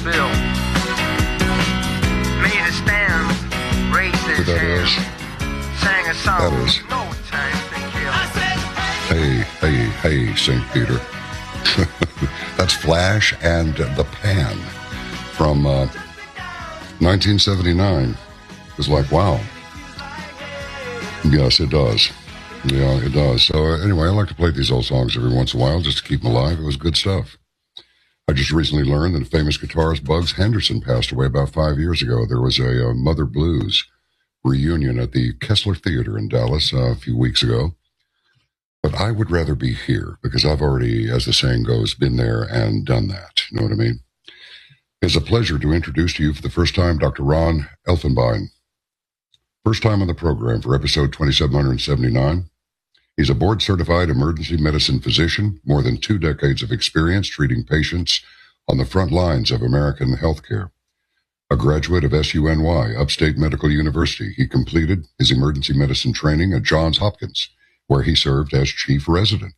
Bill made a stand, raised his hand, sang a song. That is. No time to kill. Hey, St. Peter. That's Flash and the Pan from 1979. It was like, wow. Yes, it does. Yeah, it does. So anyway, I like to play these old songs every once in a while just to keep them alive. It was good stuff. I just recently learned that famous guitarist Bugs Henderson passed away about 5 years ago. There was a Mother Blues reunion at the Kessler Theater in Dallas a few weeks ago. But I would rather be here because I've already, as the saying goes, been there and done that. You know what I mean? It's a pleasure to introduce to you for the first time Dr. Ron Elfenbein. First time on the program for episode 2779. He's a board-certified emergency medicine physician, more than 2 decades of experience treating patients on the front lines of American healthcare. A graduate of SUNY, Upstate Medical University, he completed his emergency medicine training at Johns Hopkins, where he served as chief resident.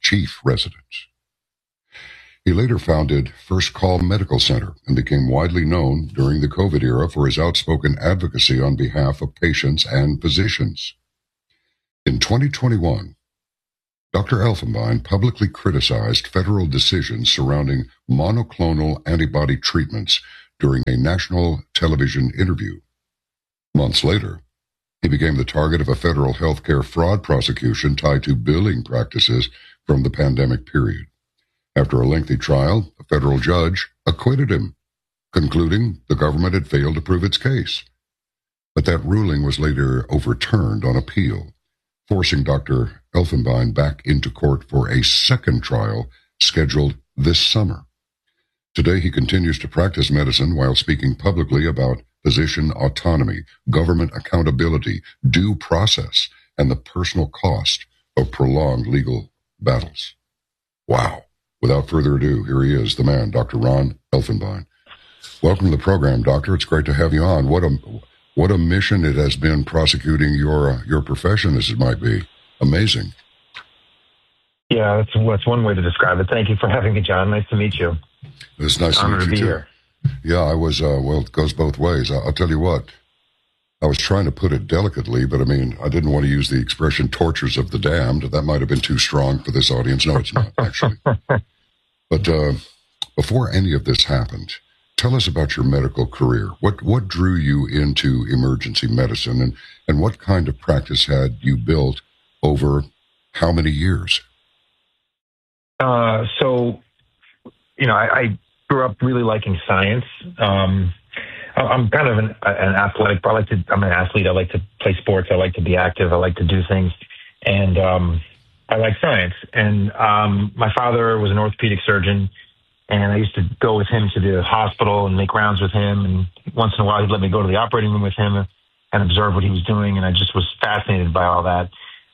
He later founded First Call Medical Center and became widely known during the COVID era for his outspoken advocacy on behalf of patients and physicians. In 2021, Dr. Elfenbein publicly criticized federal decisions surrounding monoclonal antibody treatments during a national television interview. Months later, he became the target of a federal healthcare fraud prosecution tied to billing practices from the pandemic period. After a lengthy trial, a federal judge acquitted him, concluding the government had failed to prove its case. But that ruling was later overturned on appeal, forcing Dr. Elfenbein back into court for a second trial scheduled this summer. Today, he continues to practice medicine while speaking publicly about physician autonomy, government accountability, due process, and the personal cost of prolonged legal battles. Wow. Without further ado, here he is, the man, Dr. Ron Elfenbein. Welcome to the program, Doctor. It's great to have you on. What a mission it has been prosecuting your profession as it might be. Amazing. Yeah, that's one way to describe it. Thank you for having me, John. Nice to meet you. It's nice to meet you, too. Here. Yeah, I was, well, it goes both ways. I'll tell you what, I was trying to put it delicately, but I mean, I didn't want to use the expression tortures of the damned. That might have been too strong for this audience. No, it's not, actually. But before any of this happened, tell us about your medical career. What drew you into emergency medicine, and what kind of practice had you built over how many years? So, I grew up really liking science. I'm kind of an athletic, but I'm an athlete. I like to play sports. I like to be active. I like to do things. And I like science. And my father was an orthopedic surgeon, and I used to go with him to the hospital and make rounds with him. And once in a while, he'd let me go to the operating room with him and observe what he was doing. And I just was fascinated by all that.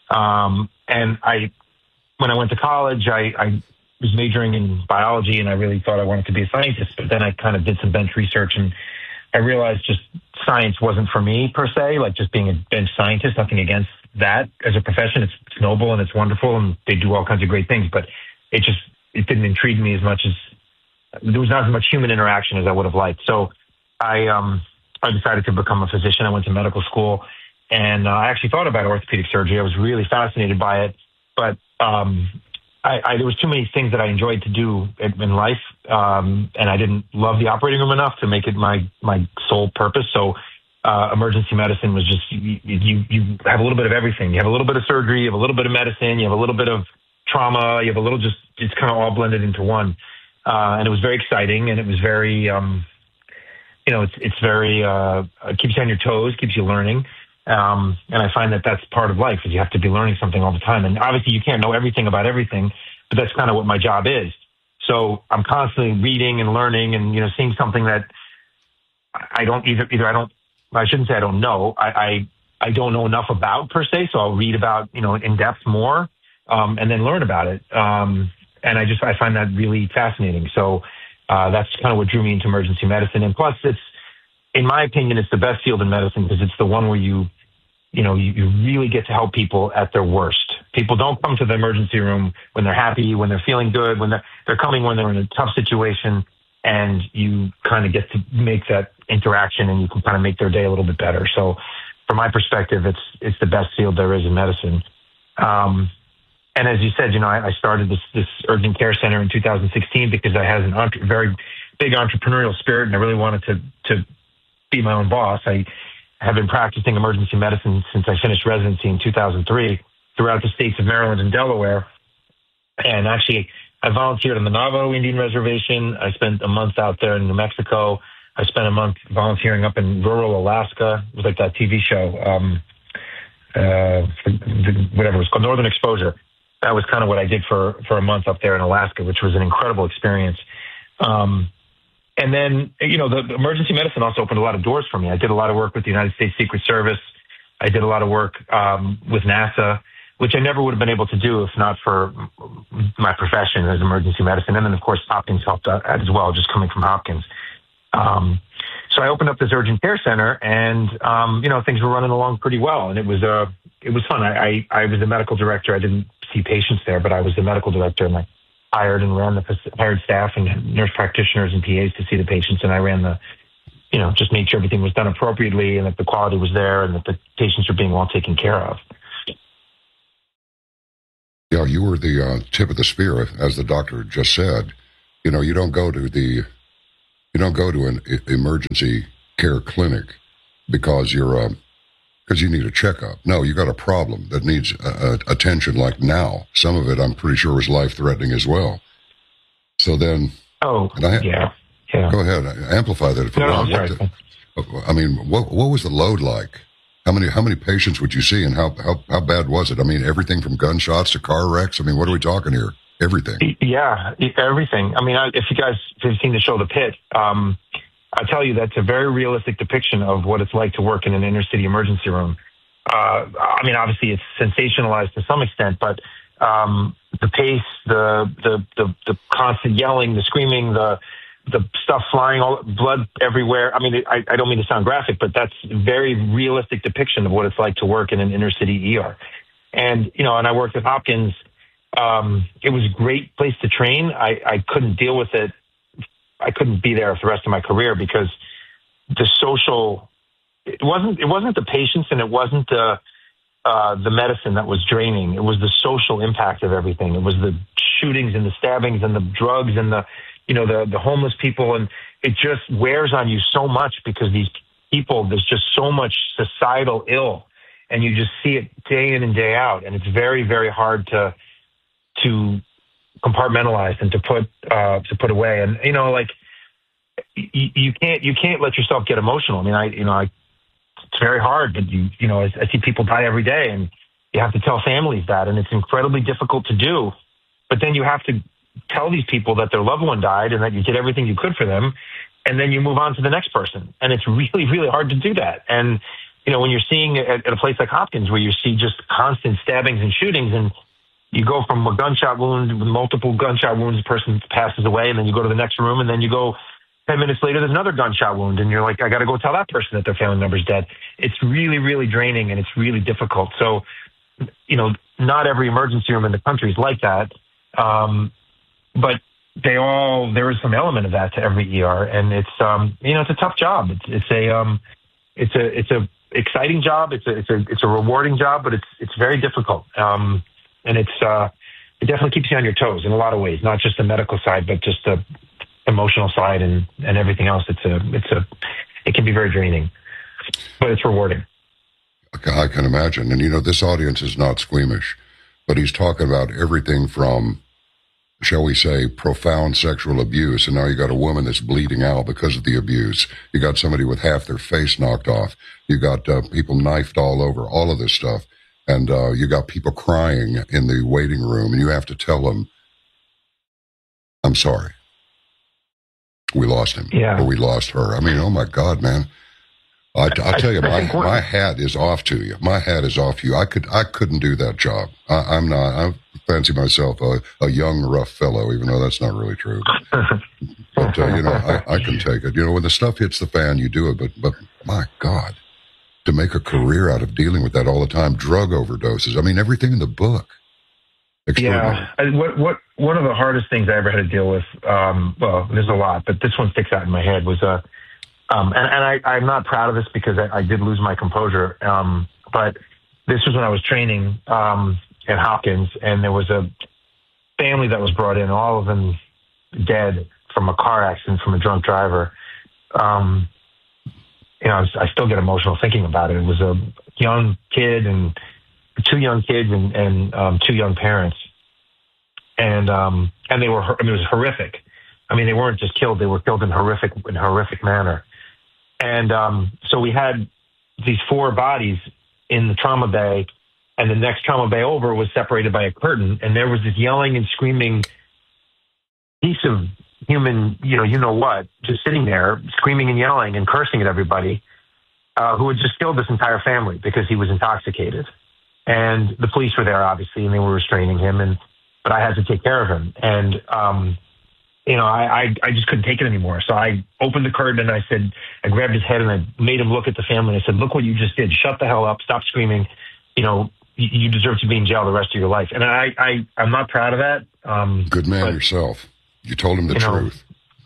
And when I went to college, I was majoring in biology, and I really thought I wanted to be a scientist. But then I kind of did some bench research, and I realized just science wasn't for me per se, like just being a bench scientist, nothing against that as a profession. It's noble and it's wonderful, and they do all kinds of great things, but it didn't intrigue me as much as there was not as much human interaction as I would have liked. So I decided to become a physician. I went to medical school, and I actually thought about orthopedic surgery. I was really fascinated by it, but there was too many things that I enjoyed to do in life, and I didn't love the operating room enough to make it my sole purpose. So emergency medicine was just, you have a little bit of everything. You have a little bit of surgery, you have a little bit of medicine, you have a little bit of trauma, you have a little it's kind of all blended into one. And it was very exciting, and it was very, it's very, it keeps you on your toes, keeps you learning. And I find that that's part of life, is you have to be learning something all the time. And obviously you can't know everything about everything, but that's kind of what my job is. So I'm constantly reading and learning and, seeing something that I shouldn't say I don't know. I don't know enough about per se. So I'll read about, in depth more, and then learn about it. And I find that really fascinating. So, that's kind of what drew me into emergency medicine. And plus in my opinion, it's the best field in medicine because it's the one where you really get to help people at their worst. People don't come to the emergency room when they're happy, when they're feeling good, when they're coming when they're in a tough situation. and you kind of get to make that interaction, and you can kind of make their day a little bit better. So from my perspective, it's the best field there is in medicine. And as you said, I started this urgent care center in 2016 because I had a very big entrepreneurial spirit, and I really wanted to be my own boss. I have been practicing emergency medicine since I finished residency in 2003 throughout the states of Maryland and Delaware. And actually, I volunteered on the Navajo Indian Reservation. I spent a month out there in New Mexico. I spent a month volunteering up in rural Alaska. It was like that TV show, whatever it was called, Northern Exposure. That was kind of what I did for a month up there in Alaska, which was an incredible experience. And then, the emergency medicine also opened a lot of doors for me. I did a lot of work with the United States Secret Service. I did a lot of work with NASA, which I never would have been able to do if not for my profession as emergency medicine. And then, of course, Hopkins helped out as well, just coming from Hopkins. So I opened up this urgent care center, and, things were running along pretty well. And it was fun. I was the medical director. I didn't see patients there, but I was the medical director, and I hired staff and nurse practitioners and PAs to see the patients. And I ran just made sure everything was done appropriately and that the quality was there and that the patients were being well taken care of. Yeah, you were the tip of the spear, as the doctor just said. You don't go to an emergency care clinic because because you need a checkup. No, you got a problem that needs attention like now. Some of it, I'm pretty sure, was life-threatening as well. So then... Yeah. Go ahead. Amplify that if you want. What was the load like? How many patients would you see, and how bad was it? I mean, everything from gunshots to car wrecks. I mean, what are we talking here? Everything. Yeah, everything. I mean, if you guys have seen the show The Pit, I tell you that's a very realistic depiction of what it's like to work in an inner city emergency room. Obviously it's sensationalized to some extent, but the pace, the constant yelling, the screaming, the stuff flying, all blood everywhere. I mean, I don't mean to sound graphic, but that's a very realistic depiction of what it's like to work in an inner city ER. And and I worked at Hopkins. It was a great place to train. I couldn't deal with it. I couldn't be there for the rest of my career because it wasn't the patients, and it wasn't the medicine that was draining. It was the social impact of everything. It was the shootings and the stabbings and the drugs and the homeless people. And it just wears on you so much because these people, there's just so much societal ill, and you just see it day in and day out. And it's very, very hard to compartmentalize and to put away. And, you can't let yourself get emotional. I mean, it's very hard, but I see people die every day, and you have to tell families that, and it's incredibly difficult to do. But then you have to tell these people that their loved one died and that you did everything you could for them, and then you move on to the next person. And it's really, really hard to do that. And, when you're seeing at a place like Hopkins where you see just constant stabbings and shootings, and you go from a gunshot wound with multiple gunshot wounds, the person passes away, and then you go to the next room, and then you go 10 minutes later, there's another gunshot wound, and you're like, I got to go tell that person that their family member's dead. It's really, really draining, and it's really difficult. So, not every emergency room in the country is like that. But there is some element of that to every ER, and it's a tough job. It's a exciting job. It's a rewarding job, but it's very difficult. And it definitely keeps you on your toes in a lot of ways, not just the medical side, but just the emotional side and everything else. It can be very draining, but it's rewarding. I can imagine. And this audience is not squeamish, but he's talking about everything from, shall we say, profound sexual abuse. And now you got a woman that's bleeding out because of the abuse. You got somebody with half their face knocked off. You got people knifed all over, all of this stuff. And you got people crying in the waiting room, and you have to tell them, I'm sorry. We lost him, or we lost her. I mean, oh my God, man! I'll tell you, my hat is off to you. My hat is off to you. I couldn't do that job. I'm not. I fancy myself a young, rough fellow, even though that's not really true. But I can take it. When the stuff hits the fan, you do it. But my God, to make a career out of dealing with that all the time, drug overdoses. I mean, everything in the book. Extraordinary. Yeah. One of the hardest things I ever had to deal with, well, there's a lot, but this one sticks out in my head was, I'm not proud of this because I did lose my composure. But this was when I was training, at Hopkins, and there was a family that was brought in, all of them dead from a car accident from a drunk driver. I still get emotional thinking about it. It was a young kid and two young kids and two young parents. And they were, it was horrific. I mean, they weren't just killed, they were killed in horrific manner. And so we had these four bodies in the trauma bay, and the next trauma bay over was separated by a curtain, and there was this yelling and screaming piece of human, you know what, just sitting there screaming and yelling and cursing at everybody, who had just killed this entire family because he was intoxicated. And the police were there, obviously, and they were restraining him, but I had to take care of him. And I just couldn't take it anymore. So I opened the curtain and I grabbed his head and I made him look at the family. And I said, look what you just did. Shut the hell up. Stop screaming. You deserve to be in jail the rest of your life. And I'm not proud of that. Good man yourself. You told him the truth.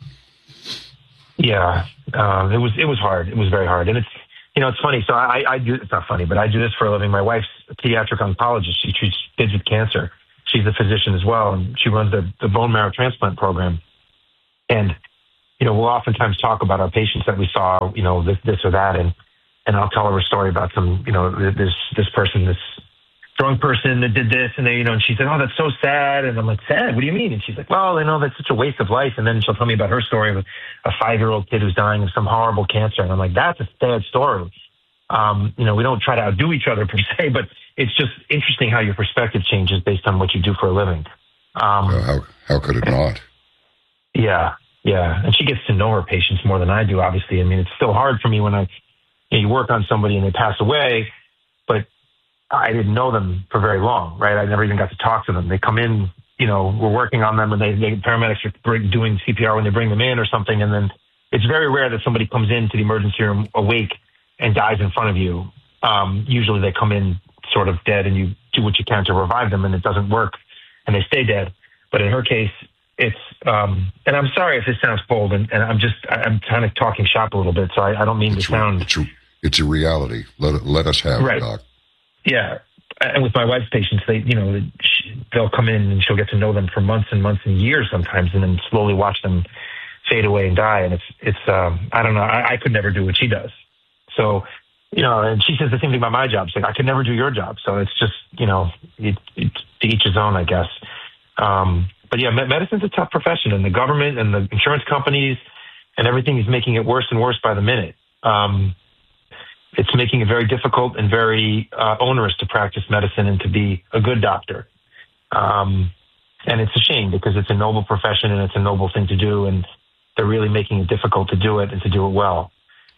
Yeah. It was hard. It was very hard. And it's funny. So it's not funny, but I do this for a living. My wife's a pediatric oncologist. She treats kids with cancer. She's a physician as well. And she runs the bone marrow transplant program. And, we'll oftentimes talk about our patients that we saw, this or that. And I'll tell her a story about some, this person, this drunk person that did this. And and she said, oh, that's so sad. And I'm like, sad? What do you mean? And she's like, well, that's such a waste of life. And then she'll tell me about her story of a 5-year-old kid who's dying of some horrible cancer. And I'm like, that's a sad story. We don't try to outdo each other per se, but it's just interesting how your perspective changes based on what you do for a living. How could it not? Yeah. And she gets to know her patients more than I do, obviously. I mean, it's still hard for me when you work on somebody and they pass away, but I didn't know them for very long, right? I never even got to talk to them. They come in, we're working on them, and paramedics are doing CPR when they bring them in or something. And then it's very rare that somebody comes into the emergency room awake and dies in front of you. Usually they come in sort of dead and you do what you can to revive them and it doesn't work and they stay dead. But in her case, it's, and I'm sorry if this sounds cold and I'm kind of talking shop a little bit. So I don't mean to sound. It's a reality. Let us have it, Doc. Yeah. And with my wife's patients, they'll come in and she'll get to know them for months and months and years sometimes, and then slowly watch them fade away and die. And it's I don't know. I could never do what she does. So, and she says the same thing about my job. She's like, I could never do your job. So it's just, it's to each his own, I guess. But yeah, medicine's a tough profession, and the government and the insurance companies and everything is making it worse and worse by the minute. It's making it very difficult and very onerous to practice medicine and to be a good doctor. And it's a shame because it's a noble profession and it's a noble thing to do, and they're really making it difficult to do it and to do it well.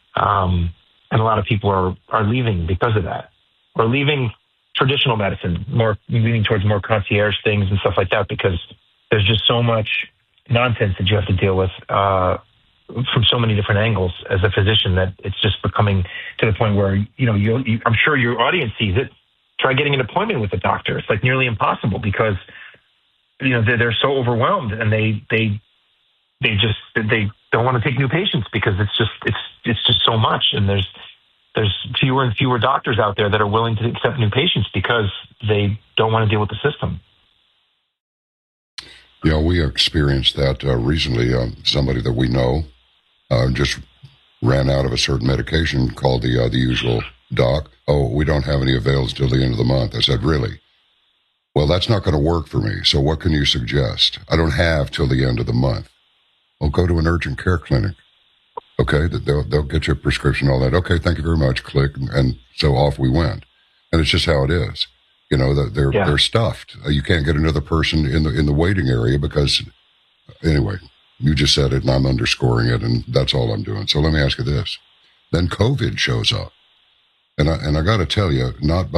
And a lot of people are leaving because of that, or leaving traditional medicine, more leaning towards more concierge things and stuff like that, because there's just so much nonsense that you have to deal with from so many different angles as a physician that it's just becoming to the point where, I'm sure your audience sees it. Try getting an appointment with a doctor. It's like nearly impossible because, they're so overwhelmed and they don't want to take new patients because it's just so much. And there's fewer and fewer doctors out there that are willing to accept new patients because they don't want to deal with the system. Yeah, we experienced that recently. Somebody that we know just ran out of a certain medication, called the usual doc. Oh, we don't have any avails till the end of the month. I said, really? Well, that's not going to work for me. So what can you suggest? I don't have till the end of the month. Well, go to an urgent care clinic. Okay, they'll get you a prescription, all that. Okay, thank you very much. Click, and so off we went. And it's just how it is. They're stuffed. You can't get another person in the waiting area because, anyway, you just said it and I'm underscoring it, and that's all I'm doing. So let me ask you this. Then COVID shows up. And I got to tell you,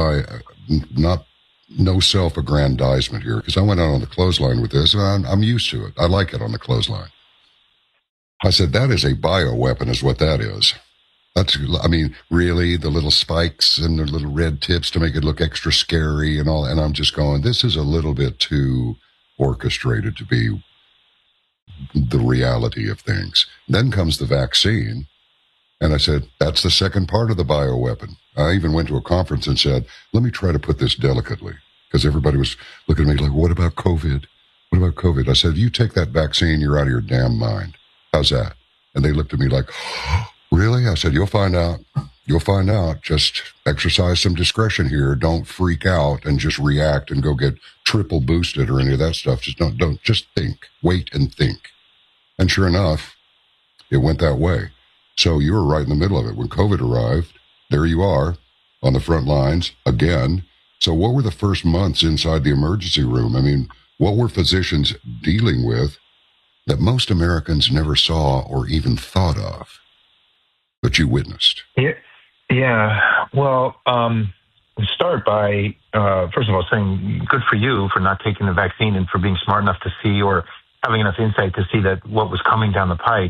no self-aggrandizement here, because I went out on the clothesline with this, and I'm used to it. I like it on the clothesline. I said, that is a bioweapon is what that is. I mean, really, the little spikes and the little red tips to make it look extra scary and all. And I'm just going, this is a little bit too orchestrated to be the reality of things. Then comes the vaccine. And I said, that's the second part of the bioweapon. I even went to a conference and said, let me try to put this delicately. Because everybody was looking at me like, what about COVID? What about COVID? I said, if you take that vaccine, you're out of your damn mind. How's that? And they looked at me like, really? I said, you'll find out. You'll find out. Just exercise some discretion here. Don't freak out and just react and go get triple boosted or any of that stuff. Just don't, just think. Wait and think. And sure enough, it went that way. So you were right in the middle of it. When COVID arrived, there you are on the front lines again. So what were the first months inside the emergency room? I mean, what were physicians dealing with that most Americans never saw or even thought of, but you witnessed? Yeah. Well, we start by, first of all, saying good for you for not taking the vaccine and for being smart enough to see or having enough insight to see that what was coming down the pike.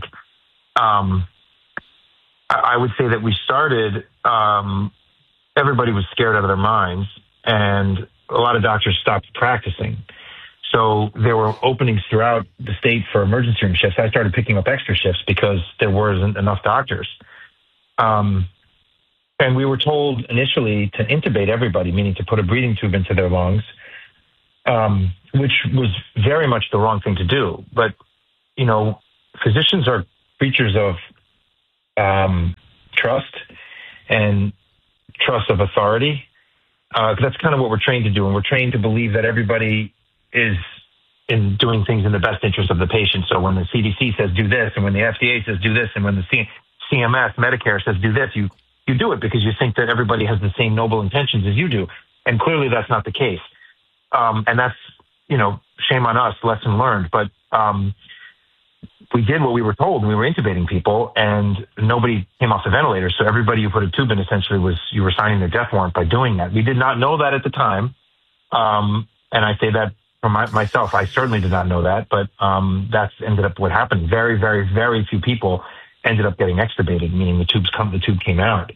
I would say that we started, everybody was scared out of their minds, and a lot of doctors stopped practicing. So there were openings throughout the state for emergency room shifts. I started picking up extra shifts because there wasn't enough doctors. And we were told initially to intubate everybody, meaning to put a breathing tube into their lungs, which was very much the wrong thing to do. But, you know, physicians are creatures of trust and trust of authority. That's kind of what we're trained to do. And we're trained to believe that everybody is in doing things in the best interest of the patient. So when the CDC says do this, and when the FDA says do this, and when the CMS, Medicare says do this, you do it because you think that everybody has the same noble intentions as you do. And clearly that's not the case. And that's, you know, shame on us, lesson learned. But we did what we were told, and we were intubating people, and nobody came off the ventilator. So everybody you put a tube in essentially you were signing their death warrant by doing that. We did not know that at the time. And I say that for myself. I certainly did not know that, but that's ended up what happened. Very, very, very few people ended up getting extubated, meaning the tube came out.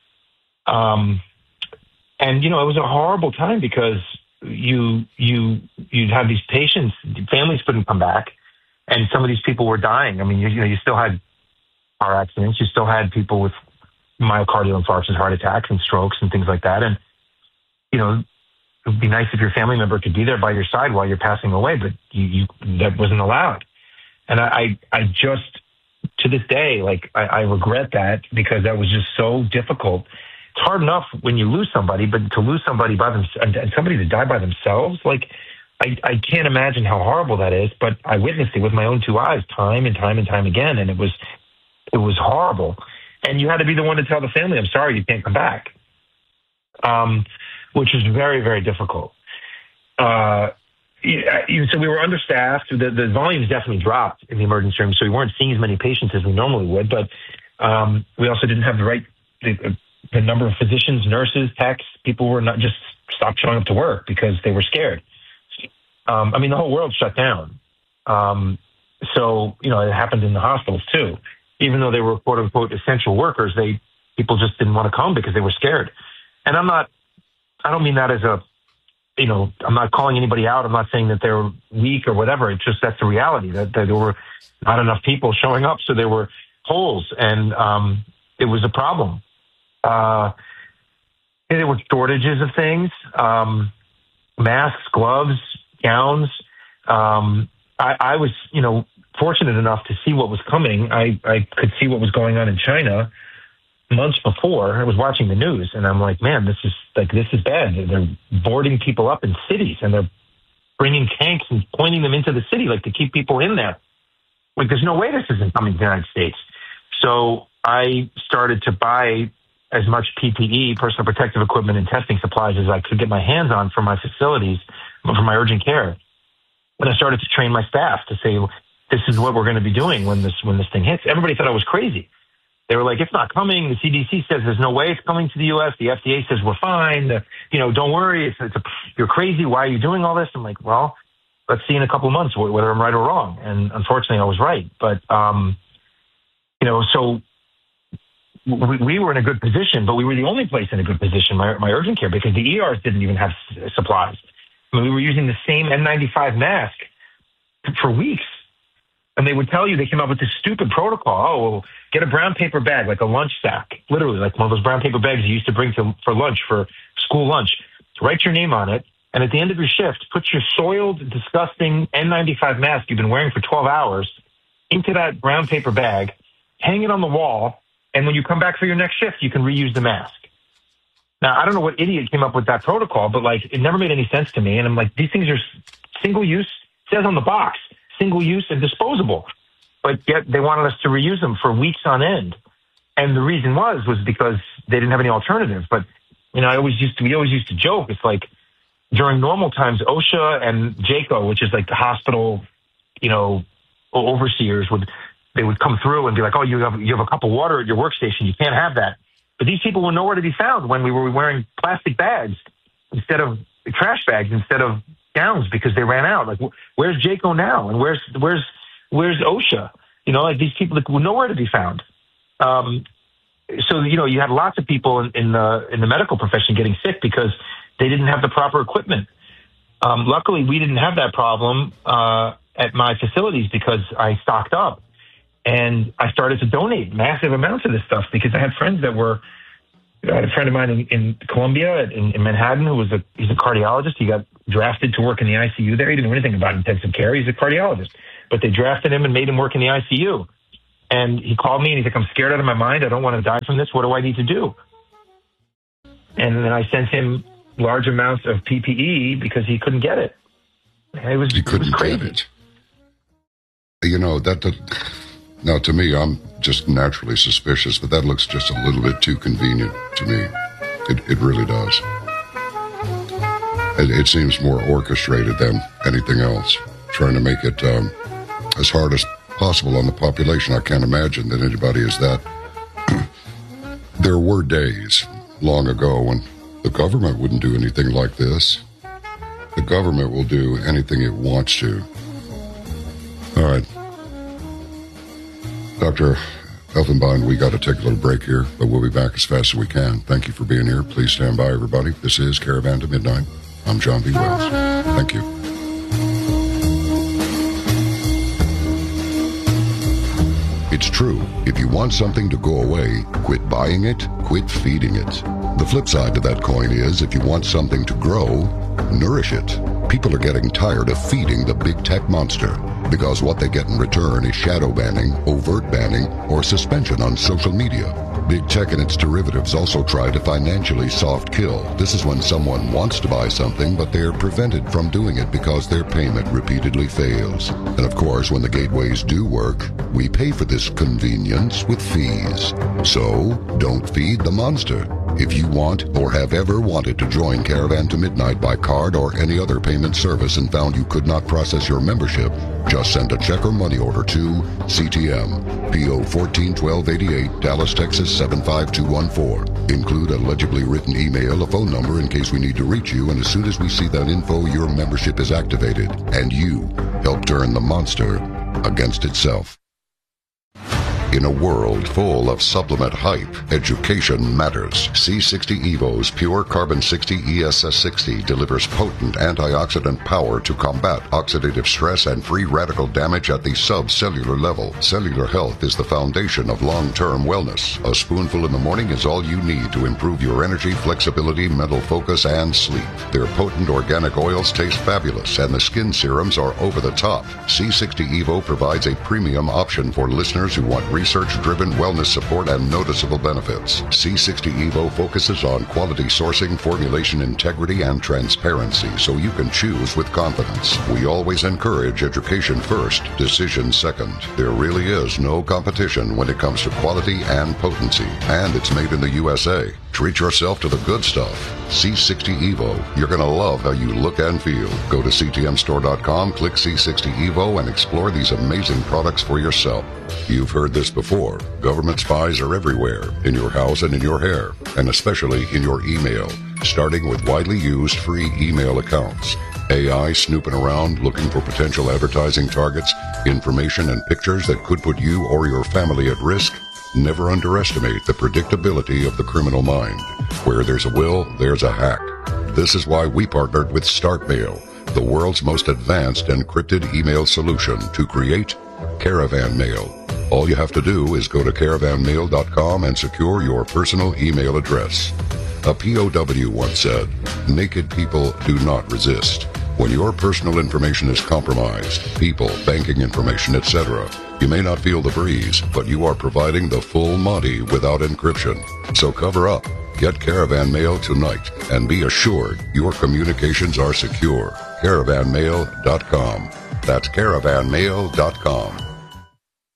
And, you know, it was a horrible time because you'd have these patients, families couldn't come back, and some of these people were dying. I mean, you still had car accidents, you still had people with myocardial infarctions, heart attacks, and strokes, and things like that. And, you know, it would be nice if your family member could be there by your side while you're passing away, but that wasn't allowed. And I just, to this day, like, I regret that because that was just so difficult. It's hard enough when you lose somebody, but to lose somebody and somebody to die by themselves, like, I can't imagine how horrible that is, but I witnessed it with my own two eyes time and time and time again. And it was horrible. And you had to be the one to tell the family, I'm sorry, you can't come back. Which was very, very difficult. So we were understaffed. The volumes definitely dropped in the emergency room, so we weren't seeing as many patients as we normally would. But we also didn't have the number of physicians, nurses, techs. People were not just stopped showing up to work because they were scared. I mean, the whole world shut down. So, you know, it happened in the hospitals too. Even though they were quote unquote essential workers, people just didn't want to come because they were scared. And I don't mean that as I'm not calling anybody out. I'm not saying that they're weak or whatever. It's just that's the reality that there were not enough people showing up. So there were holes, and it was a problem. There were shortages of things, masks, gloves, gowns. I was, fortunate enough to see what was coming. I could see what was going on in China months before. I was watching the news, and I'm like, man, this is bad. They're boarding people up in cities, and they're bringing tanks and pointing them into the city, like to keep people in there. Like, there's no way this isn't coming to the United States. So I started to buy as much PPE, personal protective equipment, and testing supplies as I could get my hands on for my facilities, for my urgent care. And I started to train my staff to say, this is what we're going to be doing when this thing hits. Everybody thought I was crazy. They were like, it's not coming. The CDC says there's no way it's coming to the U.S. The FDA says we're fine. Don't worry. You're crazy. Why are you doing all this? I'm like, well, let's see in a couple of months whether I'm right or wrong. And unfortunately, I was right. But, so we were in a good position, but we were the only place in a good position, my urgent care, because the ERs didn't even have supplies. I mean, we were using the same N95 mask for weeks. And they would tell you, they came up with this stupid protocol. Oh, well, get a brown paper bag, like a lunch sack, literally like one of those brown paper bags you used to bring for lunch, for school lunch. Write your name on it. And at the end of your shift, put your soiled, disgusting N95 mask you've been wearing for 12 hours into that brown paper bag, hang it on the wall, and when you come back for your next shift, you can reuse the mask. Now, I don't know what idiot came up with that protocol, but like, it never made any sense to me. And I'm like, these things are single use. It says on the box, single use and disposable. But yet they wanted us to reuse them for weeks on end. And the reason was because they didn't have any alternative. But, you know, we always used to joke. It's like during normal times, OSHA and JACO, which is like the hospital, you know, overseers they would come through and be like, oh, you have a cup of water at your workstation. You can't have that. But these people were nowhere to be found when we were wearing plastic bags instead of trash bags, instead of gowns, because they ran out. Like, where's JACO now? And where's OSHA? You know, like these people were nowhere to be found. So, you know, you had lots of people in the medical profession getting sick because they didn't have the proper equipment. Luckily, we didn't have that problem at my facilities because I stocked up. And I started to donate massive amounts of this stuff because I had friends I had a friend of mine in Columbia, in Manhattan, he's a cardiologist. He got drafted to work in the ICU there. He didn't know anything about intensive care. He's a cardiologist. But they drafted him and made him work in the ICU. And he called me and he's like, I'm scared out of my mind. I don't want to die from this. What do I need to do? And then I sent him large amounts of PPE because he couldn't get it. It was crazy. Get it. You know, now, to me, I'm just naturally suspicious, but that looks just a little bit too convenient to me. It really does. It seems more orchestrated than anything else, trying to make it as hard as possible on the population. I can't imagine that anybody is that. There were days long ago when the government wouldn't do anything like this. The government will do anything it wants to. All right. Dr. Elfenbein, we got to take a little break here, but we'll be back as fast as we can. Thank you for being here. Please stand by, everybody. This is Caravan to Midnight. I'm John B. Wells. Thank you. It's true. If you want something to go away, quit buying it, quit feeding it. The flip side to that coin is, if you want something to grow, nourish it. People are getting tired of feeding the big tech monster, because what they get in return is shadow banning, overt banning, or suspension on social media. Big tech and its derivatives also try to financially soft kill. This is when someone wants to buy something, but they're prevented from doing it because their payment repeatedly fails. And of course, when the gateways do work, we pay for this convenience with fees. So, don't feed the monster. If you want or have ever wanted to join Caravan to Midnight by card or any other payment service and found you could not process your membership, just send a check or money order to CTM, P.O. 141288, Dallas, Texas 75214. Include a legibly written email, a phone number in case we need to reach you, and as soon as we see that info, your membership is activated, and you help turn the monster against itself. In a world full of supplement hype, education matters. C60 Evo's Pure Carbon 60 ESS60 delivers potent antioxidant power to combat oxidative stress and free radical damage at the subcellular level. Cellular health is the foundation of long-term wellness. A spoonful in the morning is all you need to improve your energy, flexibility, mental focus, and sleep. Their potent organic oils taste fabulous, and the skin serums are over the top. C60 Evo provides a premium option for listeners who want research-driven wellness support and noticeable benefits. C60 Evo focuses on quality sourcing, formulation integrity, and transparency, so you can choose with confidence. We always encourage education first, decision second. There really is no competition when it comes to quality and potency, and it's made in the USA. Treat yourself to the good stuff. C60 Evo. You're going to love how you look and feel. Go to ctmstore.com, click C60 Evo, and explore these amazing products for yourself. You've heard this before. Government spies are everywhere, in your house and in your hair, and especially in your email, starting with widely used free email accounts. AI snooping around looking for potential advertising targets, information and pictures that could put you or your family at risk. Never underestimate the predictability of the criminal mind. Where there's a will, there's a hack. This is why we partnered with StartMail, the world's most advanced encrypted email solution, to create Caravan Mail. All you have to do is go to caravanmail.com and secure your personal email address. A POW once said, "Naked people do not resist." When your personal information is compromised, people, banking information, etc., you may not feel the breeze, but you are providing the full Monty without encryption. So cover up. Get Caravan Mail tonight and be assured your communications are secure. Caravanmail.com. That's caravanmail.com.